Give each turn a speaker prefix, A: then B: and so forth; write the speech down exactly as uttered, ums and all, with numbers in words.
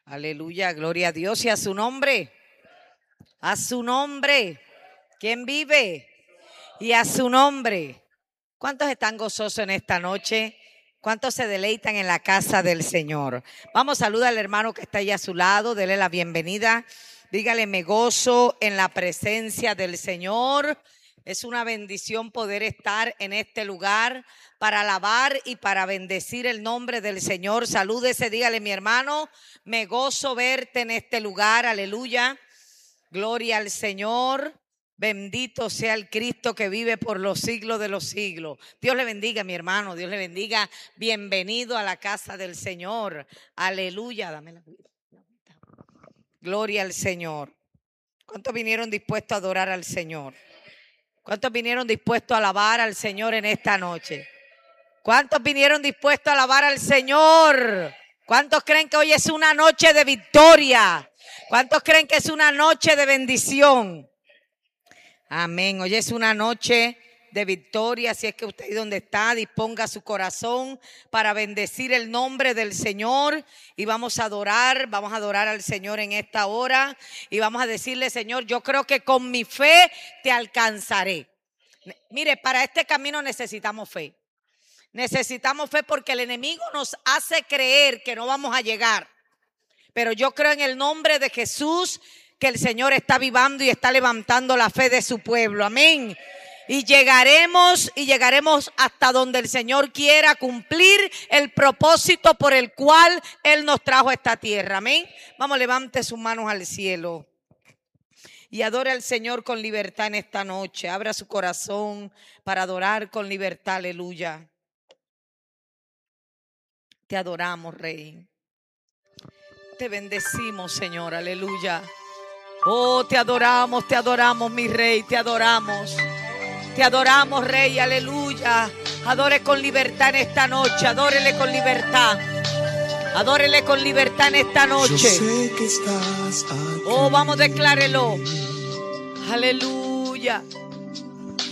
A: Aleluya, gloria a Dios y a su nombre. A su nombre. ¿Quién vive? Y a su nombre. ¿Cuántos están gozosos en esta noche? ¿Cuántos se deleitan en la casa del Señor? Vamos, saluda al hermano que está ahí a su lado, dele la bienvenida. Dígale, me gozo en la presencia del Señor. Es una bendición poder estar en este lugar para alabar y para bendecir el nombre del Señor. Salúdese, dígale, mi hermano, me gozo verte en este lugar. Aleluya. Gloria al Señor. Bendito sea el Cristo que vive por los siglos de los siglos. Dios le bendiga, mi hermano. Dios le bendiga. Bienvenido a la casa del Señor. Aleluya. Dame la vida. Gloria al Señor. ¿Cuántos vinieron dispuestos a adorar al Señor? ¿Cuántos vinieron dispuestos a alabar al Señor en esta noche? ¿Cuántos vinieron dispuestos a alabar al Señor? ¿Cuántos creen que hoy es una noche de victoria? ¿Cuántos creen que es una noche de bendición? Amén. Hoy es una noche de victoria. Así es que usted donde está, disponga su corazón para bendecir el nombre del Señor. Y vamos a adorar, vamos a adorar al Señor en esta hora. Y vamos a decirle, Señor, yo creo que con mi fe te alcanzaré. Mire, para este camino necesitamos fe. Necesitamos fe porque el enemigo nos hace creer que no vamos a llegar. Pero yo creo en el nombre de Jesús que el Señor está avivando y está levantando la fe de su pueblo. Amén. Y llegaremos y llegaremos hasta donde el Señor quiera cumplir el propósito por el cual Él nos trajo a esta tierra. Amén. Vamos, levante sus manos al cielo y adore al Señor con libertad en esta noche. Abra su corazón para adorar con libertad. Aleluya. Te adoramos, Rey. Te bendecimos, Señor. Aleluya. Oh, te adoramos, te adoramos, mi Rey. Te adoramos. Te adoramos, Rey. Aleluya. Adore con libertad en esta noche. Adórele con libertad. Adórele con libertad en esta noche.
B: Yo sé que estás aquí.
A: Oh, vamos, declárelo. Aleluya.